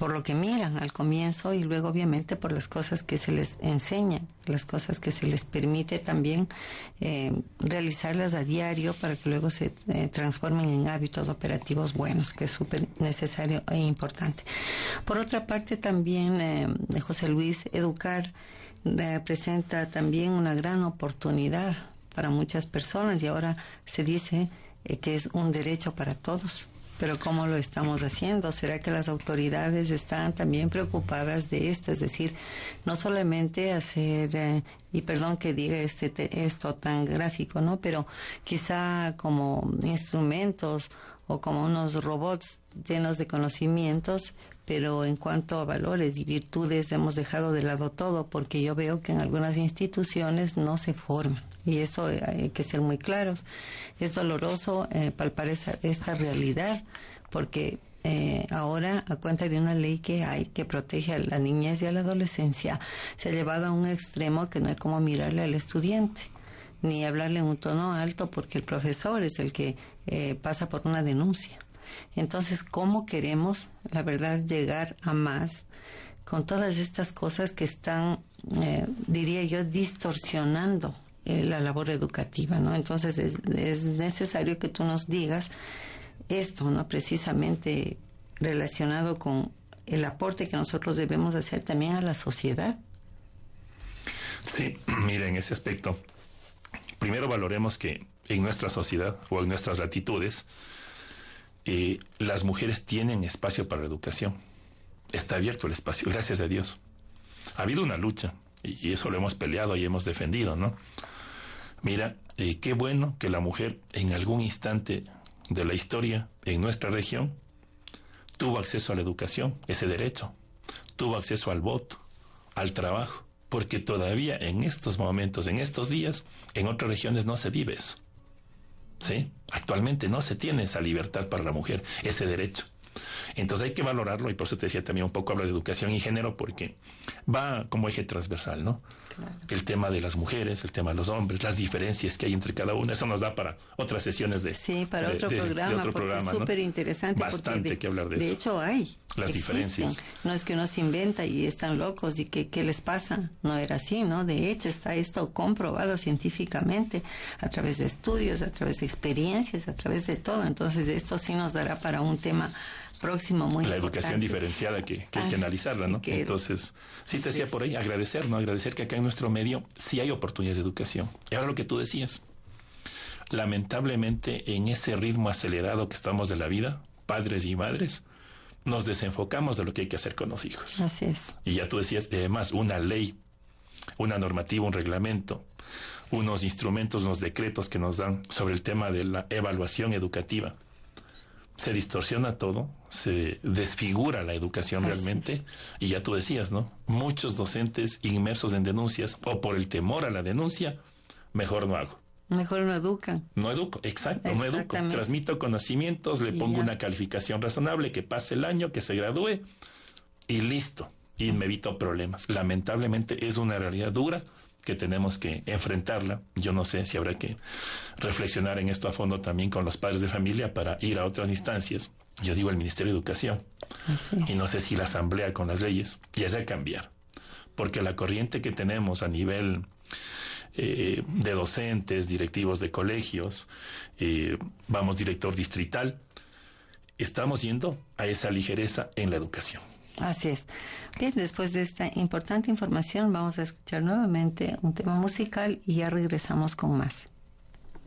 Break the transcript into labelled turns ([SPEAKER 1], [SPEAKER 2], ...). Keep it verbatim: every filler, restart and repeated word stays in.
[SPEAKER 1] por lo que miran al comienzo y luego obviamente por las cosas que se les enseña, las cosas que se les permite también eh, realizarlas a diario para que luego se eh, transformen en hábitos operativos buenos, que es súper necesario e importante. Por otra parte también, eh, José Luis, educar representa también una gran oportunidad para muchas personas y ahora se dice eh, que es un derecho para todos. Pero ¿cómo lo estamos haciendo? ¿Será que las autoridades están también preocupadas de esto? Es decir, no solamente hacer, eh, y perdón que diga este te, esto tan gráfico, ¿no? Pero quizá como instrumentos o como unos robots llenos de conocimientos, pero en cuanto a valores y virtudes hemos dejado de lado todo, porque yo veo que en algunas instituciones no se forman. Y eso hay que ser muy claros. Es doloroso eh, palpar esa, esta realidad, porque eh, ahora, a cuenta de una ley que hay que protege a la niñez y a la adolescencia, se ha llevado a un extremo que no hay como mirarle al estudiante, ni hablarle en un tono alto, porque el profesor es el que eh, pasa por una denuncia. Entonces, ¿cómo queremos, la verdad, llegar a más con todas estas cosas que están, eh, diría yo, distorsionando la labor educativa, ¿no? Entonces es, es necesario que tú nos digas esto, ¿no? Precisamente relacionado con el aporte que nosotros debemos hacer también a la sociedad.
[SPEAKER 2] Sí, mira, en ese aspecto, primero valoremos que en nuestra sociedad o en nuestras latitudes, eh, las mujeres tienen espacio para la educación. Está abierto el espacio, gracias a Dios. Ha habido una lucha y eso lo hemos peleado y hemos defendido, ¿no? Mira, eh, qué bueno que la mujer en algún instante de la historia en nuestra región tuvo acceso a la educación, ese derecho, tuvo acceso al voto, al trabajo, porque todavía en estos momentos, en estos días, en otras regiones no se vive eso, ¿sí? Actualmente no se tiene esa libertad para la mujer, ese derecho. Entonces hay que valorarlo, y por eso te decía también un poco, hablo de educación y género, porque va como eje transversal, ¿no? Claro. El tema de las mujeres, el tema de los hombres, las diferencias que hay entre cada uno, eso nos da para otras sesiones de...
[SPEAKER 1] Sí, para
[SPEAKER 2] de,
[SPEAKER 1] otro
[SPEAKER 2] de,
[SPEAKER 1] programa,
[SPEAKER 2] de otro
[SPEAKER 1] porque
[SPEAKER 2] programa,
[SPEAKER 1] es súper
[SPEAKER 2] ¿no?
[SPEAKER 1] interesante.
[SPEAKER 2] Bastante
[SPEAKER 1] de,
[SPEAKER 2] que hablar de,
[SPEAKER 1] de
[SPEAKER 2] eso.
[SPEAKER 1] De hecho hay.
[SPEAKER 2] Las
[SPEAKER 1] existen.
[SPEAKER 2] diferencias.
[SPEAKER 1] No es que uno se inventa y están locos y que qué les pasa. No era así, ¿no? De hecho está esto comprobado científicamente a través de estudios, a través de experiencias, a través de todo. Entonces esto sí nos dará para un tema próximo muy
[SPEAKER 2] la
[SPEAKER 1] importante.
[SPEAKER 2] Educación diferenciada que, que hay que analizarla, ¿no? Que, Entonces, sí te decía por ahí, agradecer, ¿no? Agradecer que acá en nuestro medio sí hay oportunidades de educación. Y ahora lo que tú decías, lamentablemente en ese ritmo acelerado que estamos de la vida, padres y madres, nos desenfocamos de lo que hay que hacer con los hijos.
[SPEAKER 1] Así es.
[SPEAKER 2] Y ya tú decías, además, una ley, una normativa, un reglamento, unos instrumentos, unos decretos que nos dan sobre el tema de la evaluación educativa. Se distorsiona todo, se desfigura la educación. Así realmente, es. Y ya tú decías, ¿no? Muchos docentes inmersos en denuncias, o por el temor a la denuncia, mejor no hago.
[SPEAKER 1] Mejor no educan.
[SPEAKER 2] No educo, exacto, no educo. Transmito conocimientos, le pongo una calificación razonable, que pase el año, que se gradúe, y listo. Y me evito problemas. Lamentablemente es una realidad dura que tenemos que enfrentarla. Yo no sé si habrá que reflexionar en esto a fondo también con los padres de familia para ir a otras instancias. Yo digo el Ministerio de Educación. Y no sé si la Asamblea con las leyes ya sea cambiar. Porque la corriente que tenemos a nivel eh, de docentes, directivos de colegios, eh, vamos, director distrital, estamos yendo a esa ligereza en la educación.
[SPEAKER 1] Así es. Bien, después de esta importante información vamos a escuchar nuevamente un tema musical y ya regresamos con más.